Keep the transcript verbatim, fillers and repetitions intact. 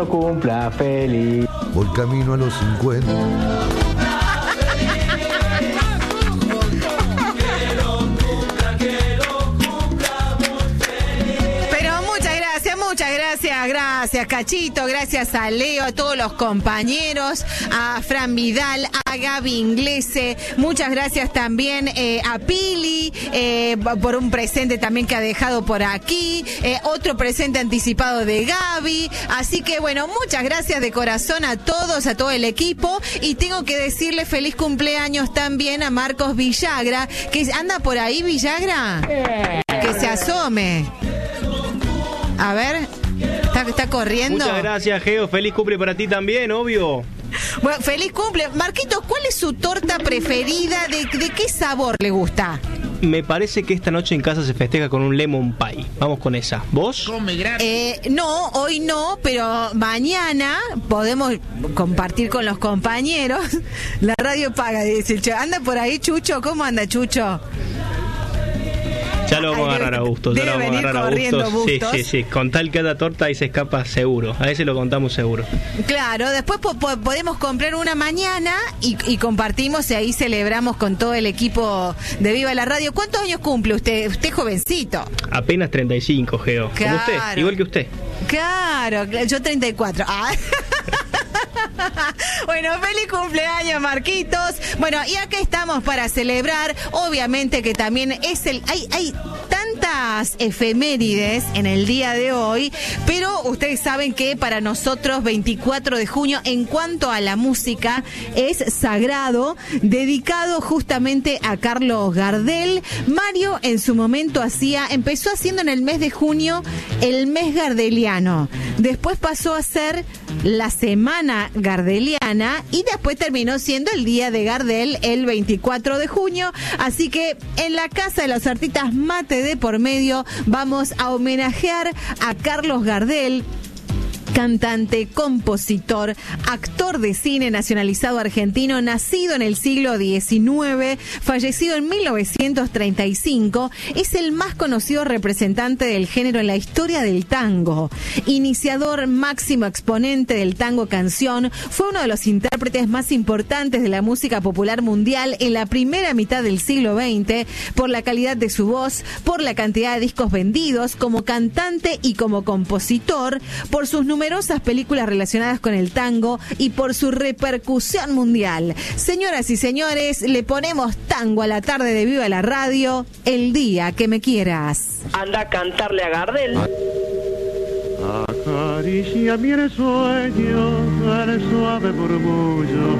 Cumpla feliz. Voy camino a los cincuenta. Muchas gracias, gracias Cachito, gracias a Leo, a todos los compañeros, a Fran Vidal, a Gaby Inglese, muchas gracias también eh, a Pili eh, por un presente también que ha dejado por aquí, eh, otro presente anticipado de Gaby, así que bueno, muchas gracias de corazón a todos, a todo el equipo, y tengo que decirle feliz cumpleaños también a Marcos Villagra, que anda por ahí Villagra, que se asome. A ver, ¿está, está corriendo? Muchas gracias, Geo. Feliz cumple para ti también, obvio. Bueno, feliz cumple. Marquitos, ¿cuál es su torta preferida? ¿De, de qué sabor le gusta? Me parece que esta noche en casa se festeja con un lemon pie. Vamos con esa. ¿Vos? Eh, no, hoy no, pero mañana podemos compartir con los compañeros. La radio paga, dice el Chucho. ¿Anda por ahí, Chucho? ¿Cómo anda, Chucho? Ya lo vamos a agarrar a Bustos, ya lo vamos a agarrar a Bustos. Bustos. Sí, sí, sí. Con tal que haga torta y se escapa seguro. A ese lo contamos seguro. Claro, después po- po- podemos comprar una mañana y, y compartimos y ahí celebramos con todo el equipo de Viva la Radio. ¿Cuántos años cumple usted? Usted es jovencito. Apenas treinta y cinco, Geo. Claro. Como usted, igual que usted. Claro, yo treinta y cuatro. Ah. Bueno, feliz cumpleaños, Marquitos. Bueno, y acá estamos para celebrar, obviamente que también es el... Hay, hay tantas efemérides en el día de hoy, pero ustedes saben que para nosotros veinticuatro de junio, en cuanto a la música, es sagrado, dedicado justamente a Carlos Gardel. Mario en su momento hacía, empezó haciendo en el mes de junio el mes gardeliano, después pasó a ser la semana gardeliana y después terminó siendo el día de Gardel el veinticuatro de junio, así que en la Casa de los Artistas Mate de por medio vamos a homenajear a Carlos Gardel, cantante, compositor, actor de cine nacionalizado argentino, nacido en el siglo diecinueve, fallecido en mil novecientos treinta y cinco, es el más conocido representante del género en la historia del tango. Iniciador, máximo exponente del tango canción, fue uno de los intérpretes más importantes de la música popular mundial en la primera mitad del siglo veinte, por la calidad de su voz, por la cantidad de discos vendidos, como cantante y como compositor, por sus numerosas películas relacionadas con el tango y por su repercusión mundial. Señoras y señores, le ponemos tango a la tarde de Viva la Radio, el día que me quieras. Anda a cantarle a Gardel. Acaricia mi sueño, el suave murmullo